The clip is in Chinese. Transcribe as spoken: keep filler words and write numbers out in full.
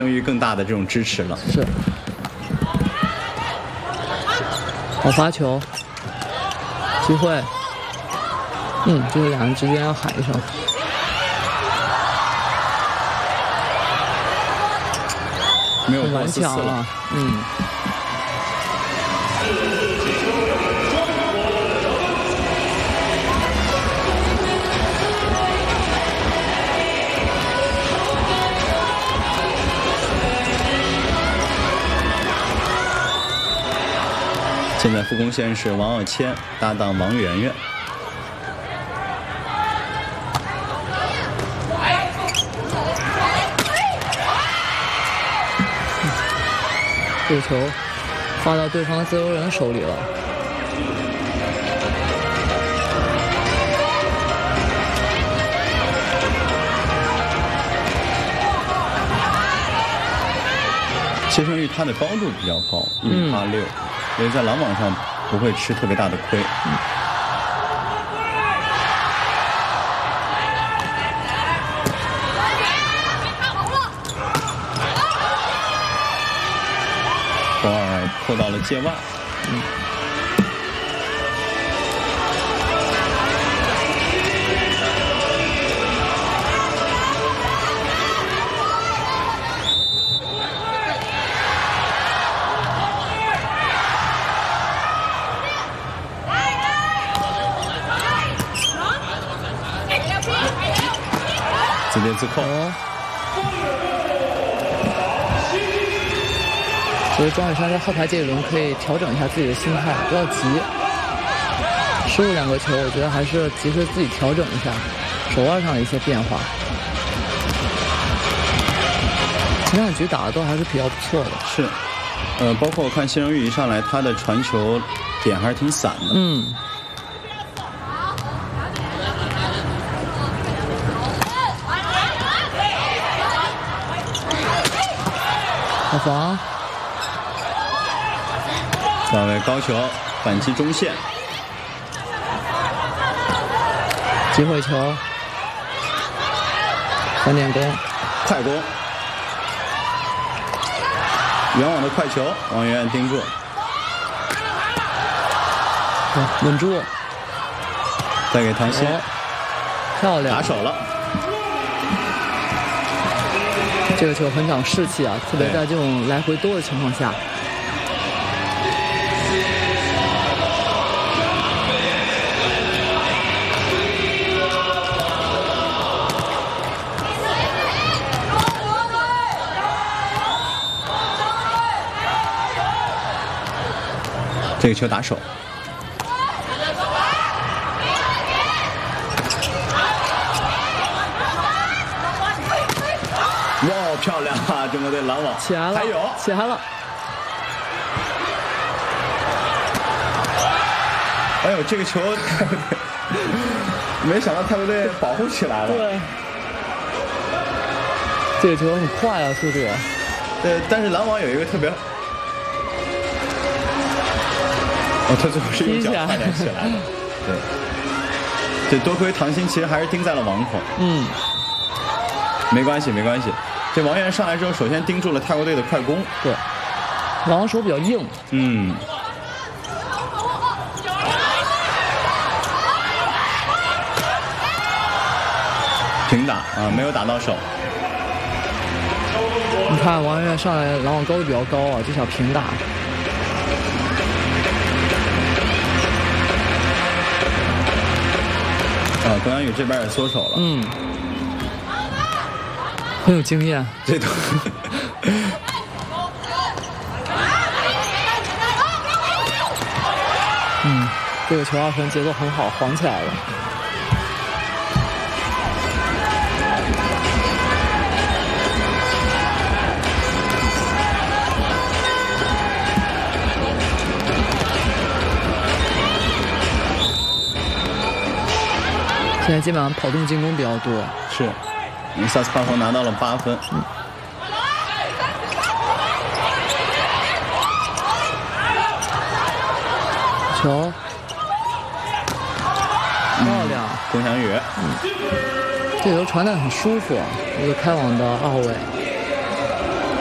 于更大的这种支持了。 是。好发球，机会。嗯，就是两人之间要喊一声。 没有顽强了，嗯。 现在副攻线是王傲谦搭档王媛媛。 这个球发到对方自由人手里了。 谢胜玉他的高度比较高，一米八六，所以在拦网上不会吃特别大的亏。嗯博尔扣到了界外，嗯，自接自扣。 所以庄雨珊在后排这一轮可以调整一下自己的心态，不要急。失误两个球，我觉得还是及时自己调整一下手腕上的一些变化。前两局打的都还是比较不错的。 是，呃，包括我看谢胜玉一上来，他的传球点还是挺散的。 嗯。好防。 转为高球，反击中线， 机会球，三点攻， 快攻，远网的快球，王媛媛盯住， 稳住， 再给谭鑫， 漂亮， 打手了。 这个球很讲士气啊，特别在这种来回多的情况下。 这个球打手，哇，漂亮啊！中国队拦网起来了， 还有起来了。 哎呦，这个球，没想到泰国队保护起来了。 对，这个球很快啊，速度。 对，但是拦网有一个特别。哦，他最后是用脚快点起来的，对，对，多亏唐鑫其实还是盯在了网口， 嗯， 没关系，没关系。这王媛上来之后，首先盯住了泰国队的快攻， 对，王手比较硬， 嗯，平打啊，没有打到手。 你看王媛上来拦网高度比较高啊，这小平打。 啊，关安宇这边也缩手了， 嗯，很有经验， 这都， 嗯，这个球二分节奏很好，晃起来了。现在基本上跑动进攻比较多， 是，萨斯帕侯拿到了八分。嗯、 球，漂亮， 龚翔宇， 嗯，这球传的很舒服，一个开网的二后卫。